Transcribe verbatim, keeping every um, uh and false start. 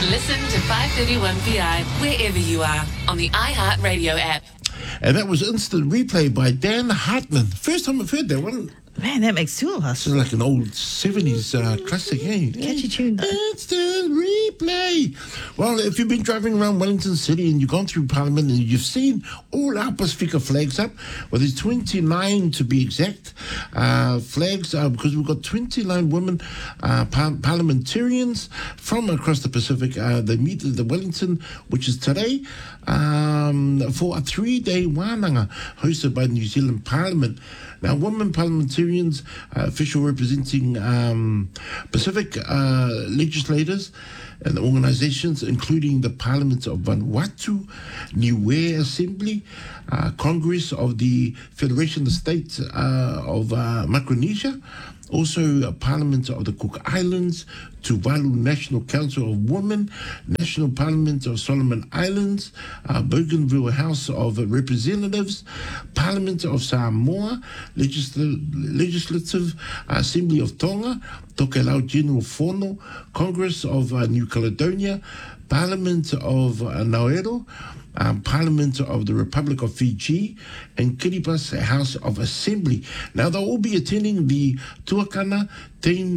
Listen to five thirty-one P I wherever you are on the iHeartRadio app. And that was Instant Replay by Dan Hartman. First time I've heard that one. Man, that makes two of us. It's like an old seventies uh, classic, eh? Catchy tune, though. Instant Replay. Well, if you've been driving around Wellington City and you've gone through Parliament and you've seen all our Pacifica flags up, well, there's twenty-nine to be exact uh, flags uh, because we've got twenty-nine women uh, par- parliamentarians from across the Pacific. Uh, they meet at the Wellington, which is today, um, for a three-day wānanga hosted by the New Zealand Parliament. Now, women parliamentarians, uh, official representing um, Pacific uh, legislators and organisations, including the Parliament of Vanuatu, Niue Assembly, uh, Congress of the Federation of States uh, of uh, Micronesia, also uh, Parliament of the Cook Islands, Tuvalu National Council of Women, National Parliament of Solomon Islands, uh, Bougainville House of Representatives, Parliament of Samoa, Legisl- Legislative Assembly of Tonga, Tokelau General Fono, Congress of uh, New Caledonia, Parliament of uh, Nauru, Um, Parliament of the Republic of Fiji, and Kiribati House of Assembly. Now, they'll all be attending the Tuakana Team